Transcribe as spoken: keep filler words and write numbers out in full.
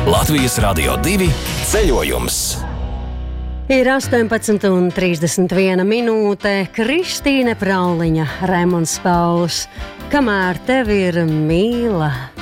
Latvijas Radio divi ceļojums. Ir astoņpadsmit un trīsdesmit viena minūte. Kristīne Prauliņa, Raimonds Pauls. Kamēr tev ir mīla.